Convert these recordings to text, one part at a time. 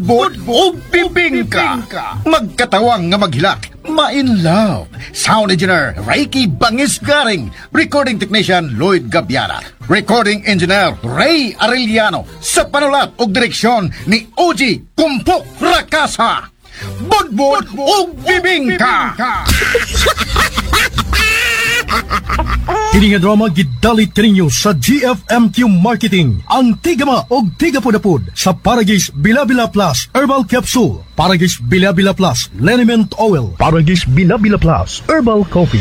budbud o bibingka. Magkatawang nga maghilak, ma-in love. Sound engineer Reiki Bangis Garing. Recording technician Lloyd Gabiana. Recording engineer Ray Arellano. Sa panulat o direksyon ni Oji Kumpok Rakasa. Budbud o bibingka. Kini nga drama gidalit kaninyo sa GFMQ Marketing. Ang tigama og tigapudapud sa Paragis Bila-Bila Plus Herbal Capsule, Paragis Bila-Bila Plus Liniment Oil, Paragis Bila-Bila Plus Herbal Coffee.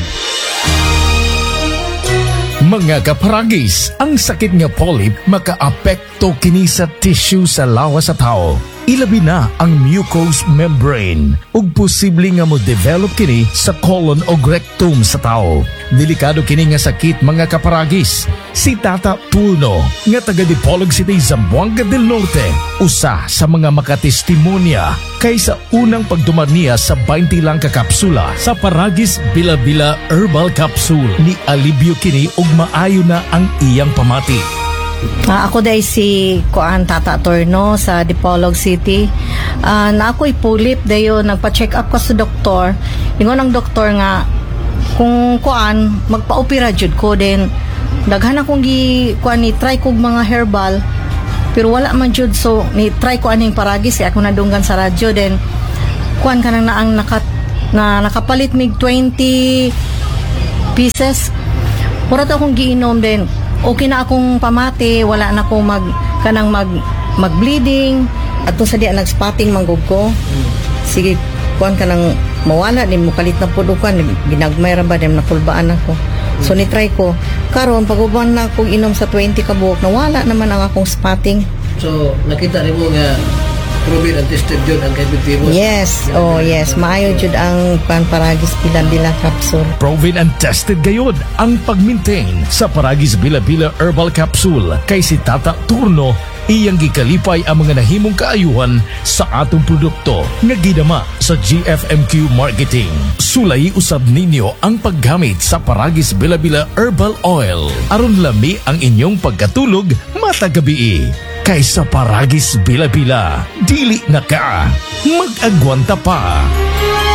Mga kaparagis, ang sakit nga polyp makaapekto kini sa tissue sa lawas sa tao. Ilabi na ang mucous membrane ug posible nga mo develop kini sa colon o rectum sa tao. Delikado kini nga sakit mga kaparagis. Si Tata Turno nga taga Dipolog City, Zamboanga del Norte, usa sa mga makatestimonya kaysa unang pagduman niya sa 20 lang ka kapsula sa Paragis Bila-Bila Herbal Capsule ni alibyo kini ug maayo na ang iyang pamati. Ako dahil si Tata Torno sa Dipolog City. Na ako'y pulip dayo, nagpa-check up ko sa doktor. Ingon ang doktor nga kung magpa-opera jud ko, din daghan akong ni try kog mga herbal pero wala man jud, so ni try ko aning Paragis kaya ako nadunggan sa radyo, then kanang naang nakapalit mig 20 pieces. Pura akong giinom, din okay na akong pamati, wala na akong mag-bleeding. At sa diya nag-spotting manggog ko. Sige, kanang mawala, din mo kalit na pudukan, ginagmay ra ba, din nakulbaan ako. So ni-try ko. Karon pag-uban na akong inom sa 20 ka buok, nawala naman ang akong spotting. So nakita rin mo nga proven and tested yun ang kaibitimos. Yes, yes. Maayo jud ang Paragis Bila-Bila Capsule. Proven and tested gayod ang pag-maintain sa Paragis Bila-Bila Herbal Capsule kay si Tata Turno. Iyang gikalipay ang mga nahimong kaayuhan sa atong produkto nga gidama sa GFMQ Marketing. Sulay usab ninyo ang paggamit sa Paragis Bila-Bila Herbal Oil aron lami ang inyong pagkatulog matag gabi. Kaysa Paragis Bila-Bila, dili na ka mag-agwanta pa.